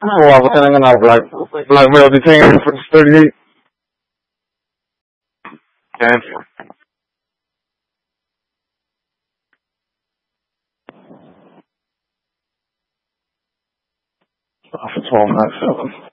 Wala ka na nga vlog. Vlog mo yung singer for 38. Yan. Off 12 minutes.